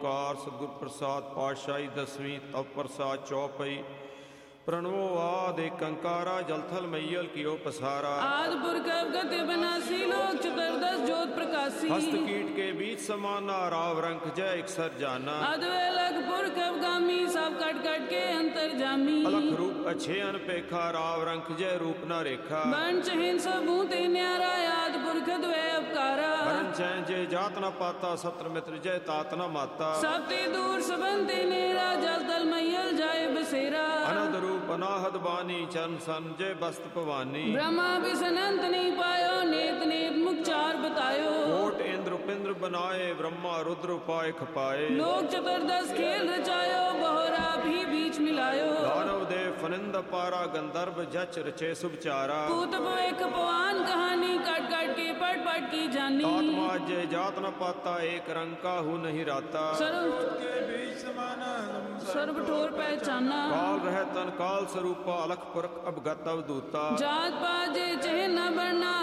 ਓੰਕਾਰ ਸਤਿਗੁਰ ਪ੍ਰਸਾਦ ਪਾਤਸ਼ਾਹੀ ਦਸਵੀਂ ਤਵ ਪ੍ਰਸਾਦ ਚੌਪਈ। प्रणवो आद एक कंकारा जलथल मैयल कियो पसारा। आद पुरख अवगत विनाशी लोक चतुर्दश ज्योत प्रकाशी। हस्त कीट के बीच समाना राव रंक जय एक सर जाना। अद्वैलक पुरख अवगामी सब कट कट के अंतर जामी। अलख रूप अच्छे अनपेखा राव रंक जय रूप न रेखा। बंच हिंस भूति न्यारा आद पुरख द्वै अपकारा। बरन चैन जय जात न पाता सत्र मित्र जय तात न माता। सबते दूर सबंते नेरा जल तल मैयल जाय बसेरा। अनद रूप अनाहद बानी चरण सन जय बस्त भवानी। ब्रह्मा बिसनंत नहीं पायो नेत नेत मुखचार बतायो। कोट इंद्र उपिंद्र बनाए ब्रह्मा रुद्र उपाय खपाए। लोक चतुर्दश खेल रचायो बहुरा भी बीच मिलायो। दानव देव फनिंद पारा गंधर्व जच रचे सुभचारा। पूत एक पवान कहानी कट कट के पट पट की जानी। आत्मा जय जात न पाता एक रंग का हु नहीं राता। सर्व ठोर पहचाना। काल रह तन काल स्वरूपा अलख पुरख अवगत अवधूता। जात पात जे चेह न बरना